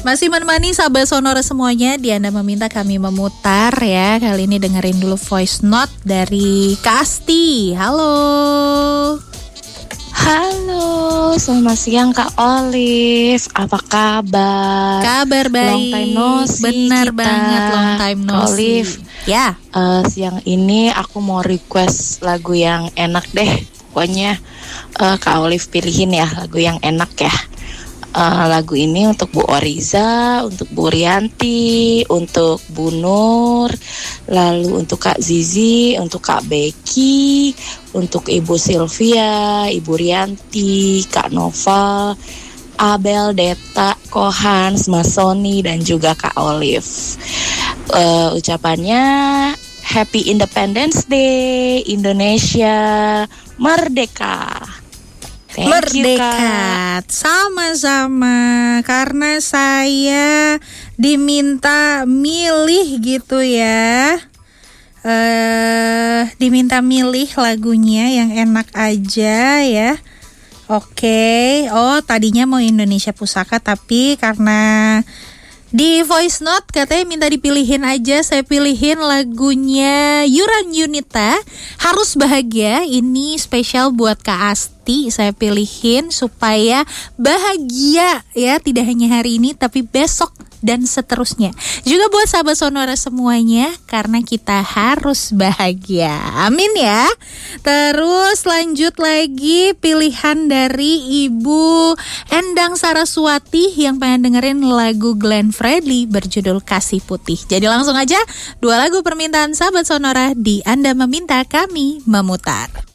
Masih menemani sahabat Sonora semuanya, di Anda meminta kami memutar ya. Kali ini dengerin dulu voice note dari Kak Asti. Halo. Halo, selamat siang Kak Olive. Apa kabar? Kabar baik. Long time no see. Benar kita. banget, long time no Kak see. Olive, ya. Siang ini aku mau request lagu yang enak deh. Pokoknya Kak Olive pilihin ya lagu yang enak ya. Lagu ini untuk Bu Oriza, untuk Bu Rianti, untuk Bu Nur, lalu untuk Kak Zizi, untuk Kak Becky, untuk Ibu Sylvia, Ibu Rianti, Kak Nova, Abel, Deta, Kohans, Mas Sony, dan juga Kak Olive. Ucapannya Happy Independence Day, Indonesia Merdeka. Merdeka. Sama-sama. Karena saya diminta milih gitu ya. Diminta milih lagunya yang enak aja ya. Oke. Oh, tadinya mau Indonesia Pusaka, tapi karena di voice note katanya minta dipilihin aja, saya pilihin lagunya Yuran Yunita, Harus Bahagia. Ini spesial buat Kak Asti, saya pilihin supaya bahagia ya, tidak hanya hari ini tapi besok dan seterusnya. Juga buat sahabat Sonora semuanya, karena kita harus bahagia. Amin ya. Terus lanjut lagi, pilihan dari Ibu Endang Saraswati yang pengen dengerin lagu Glenn Fredly berjudul Kasih Putih. Jadi langsung aja, 2 lagu permintaan sahabat Sonora di Anda Meminta Kami Memutar.